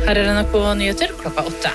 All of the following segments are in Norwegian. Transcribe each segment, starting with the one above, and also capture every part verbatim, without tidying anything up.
Her er N R K Nyheter klokka åtte.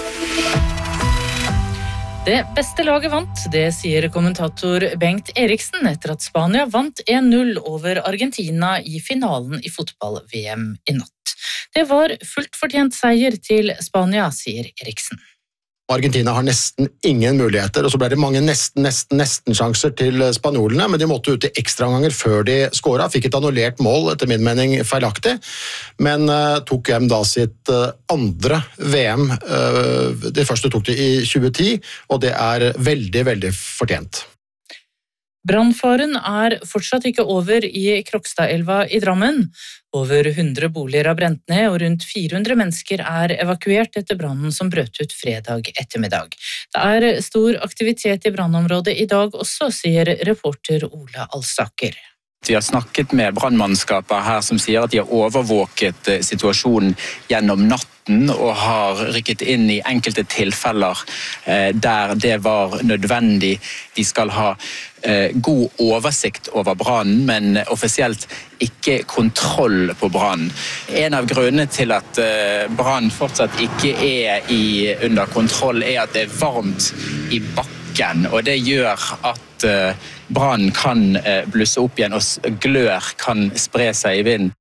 Det beste laget vant, det sier kommentator Bengt Eriksen etter at Spania vant en null over Argentina i finalen i fotball-V M i natt. Det var fullt fortjent seier til Spania, sier Eriksen. Argentina har nesten ingen muligheter, og så ble det mange nesten, nesten, nesten sjanser til spanjolene, men de måtte ut i ekstraomganger før de skåret. Fikk et annullert mål, etter min mening feilaktig, men uh, tok hjem da sitt uh, andre V M. Uh, det første tok de i tjue ti, og det er veldig, veldig fortjent. Brannfaren er fortsatt ikke over i Krokstadelva i Drammen. Over hundre boliger har brent ned, og rundt fire hundre mennesker er evakuert etter brannen som brøt ut fredag ettermiddag. Det er stor aktivitet i brannområdet i dag også, sier reporter Ola Alsaker. Vi har snakket med brannmannskaper her som sier at de har overvåket situasjonen gjennom natten og har rykket inn i enkelte tilfeller der det var nødvendig. De skal ha god oversikt over brannen, men offisielt ikke kontroll på brannen. En av grunnene til at brannen fortsatt ikke er i, under kontroll er at det er varmt i bakken, og det gjør at brannen kan blusse opp igjen, og glør kan spre seg i vind.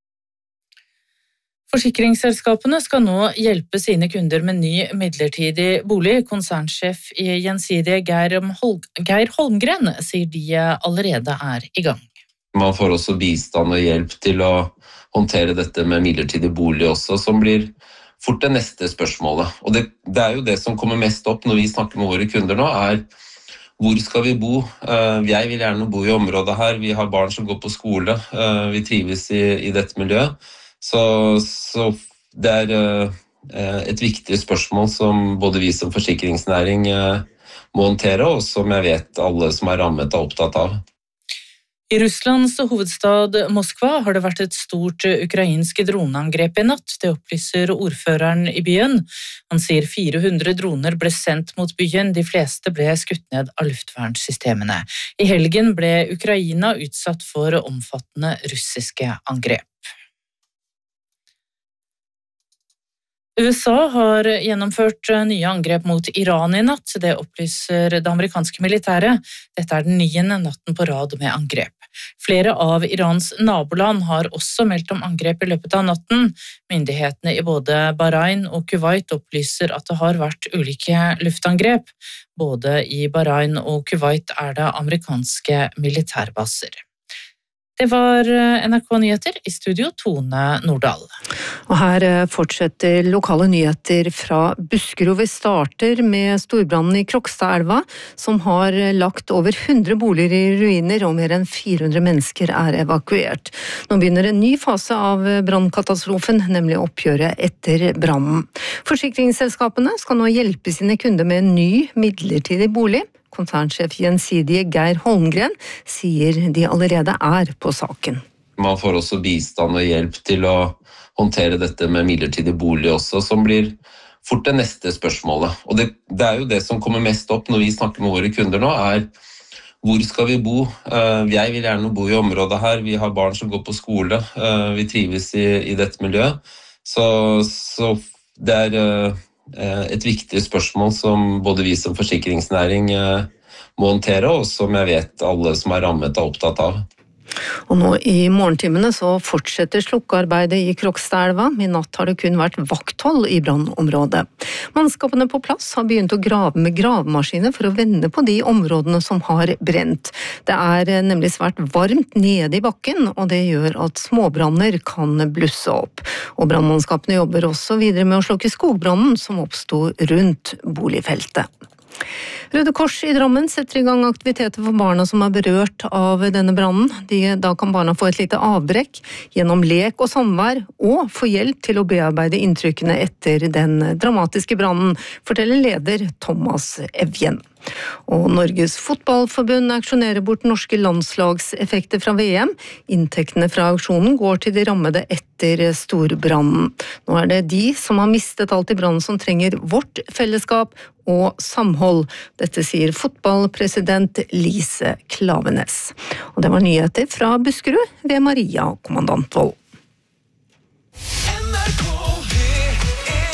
Forsikringsselskapene skal nå hjelpe sine kunder med ny midlertidig bolig. Konsernsjef i Gjensidige Geir Holmgren sier de allerede er i gang. Man får også bistand og hjelp til å håndtere dette med midlertidig bolig også, som blir fort det neste spørsmålet. Og det, det er jo det som kommer mest opp når vi snakker med våre kunder nå, er hvor skal vi bo? Jeg vil gjerne bo i området her, vi har barn som går på skole, vi trives i, i dette miljøet. Så, så det er et viktig spørsmål som både vi som forsikringsnæring må håndtere, og som jeg vet alle som er rammet er opptatt av. I Russlands hovedstad Moskva har det vært et stort ukrainsk droneangrep i natt. Det opplyser ordføreren i byen. Han sier fire hundre droner ble sendt mot byen, de fleste ble skutt ned av luftvernsystemene. I helgen ble Ukraina utsatt for omfattende russiske angrep. U S A har gjennomført nye angrep mot Iran i natt, det opplyser det amerikanske militæret. Dette er den niende natten på rad med angrep. Flere av Irans naboland har også meldt om angrep i løpet av natten. Myndighetene i både Bahrain og Kuwait opplyser at det har vært ulike luftangrep. Både i Bahrain og Kuwait er det amerikanske militærbaser. Det var N R K Nyheter, i studio Tone Nordahl. Og her fortsetter lokale nyheter fra Buskerud. Vi starter med storbrannen i Krokstadelva, som har lagt over hundre boliger i ruiner, og mer enn fire hundre mennesker er evakuert. Nå begynner en ny fase av brannkatastrofen, nemlig oppgjøret etter brannen. Forsikringsselskapene skal nå hjelpe sine kunder med en ny midlertidig bolig. Konsernsjef Gjensidige Geir Holmgren sier de allerede er på saken. Man får også bistand og hjelp til å håndtere dette med midlertidig bolig også, som blir fort det neste spørsmålet. Og det, det er jo det som kommer mest opp når vi snakker med våre kunder nå, er hvor skal vi bo? Jeg vil gjerne bo i området her, vi har barn som går på skole, vi trives i, i dette miljøet. Så, så det er et viktig spørsmål som både vi som forsikringsnæring må håndtere, og som jeg vet alle som er rammet er opptatt av. Og nå i morgentimene så fortsetter slukkearbeidet i Krokstadelva. I natt har det kun vært vakthold i brannområdet. Mannskapene på plass har begynt å grave med gravemaskiner for å vende på de områdene som har brent. Det er nemlig svært varmt nede i bakken, og det gjør at småbranner kan blusse opp. Og brannmannskapene jobber også videre med å slokke skogbrannen som oppstod rundt boligfeltet. Røde Kors i Drammen setter i gang aktiviteter for barna som er berørt av denne brannen. De, da kan barna få et lite avbrekk gjennom lek og samvær, og få hjelp til å bearbeide inntrykkene etter den dramatiske brannen, forteller leder Thomas Evjen. Og Norges fotballforbund auksjonerer bort norske landslagseffekter fra V M. Inntektene fra auksjonen går til de rammede etter storbrannen. Nå er det de som har mistet alt i brannen som trenger vårt fellesskap og samhold. Dette sier fotballpresident Lise Klavenes. Og det var nyheter fra Buskerud ved Maria Kommandantvold. N R K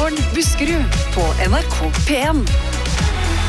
Morgen Buskerud på N R K P en.